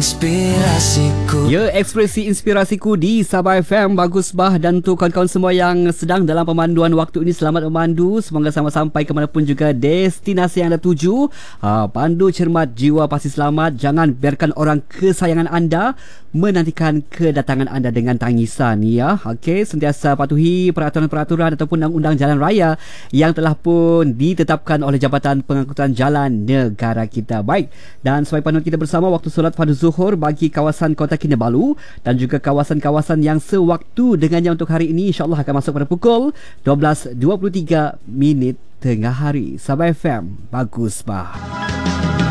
inspirasiku. Ya, ekspresi inspirasiku di Sabah FM. Bagus bah. Dan untuk kawan-kawan semua yang sedang dalam pemanduan waktu ini, selamat memandu. Semoga sama sampai ke mana pun juga destinasi yang anda tuju. Pandu cermat, jiwa pasti selamat. Jangan biarkan orang kesayangan anda menantikan kedatangan anda dengan tangisan, ya. Okey, sentiasa patuhi peraturan-peraturan ataupun undang-undang jalan raya yang telah pun ditetapkan oleh Jabatan Pengangkutan Jalan Negara kita. Baik, dan sebagai panduan kita bersama, waktu solat fardu zuhur bagi kawasan Kota Kinabalu dan juga kawasan-kawasan yang sewaktu dengannya untuk hari ini, insya-Allah akan masuk pada pukul 12.23 tengah hari. Sabah FM, bagus bah.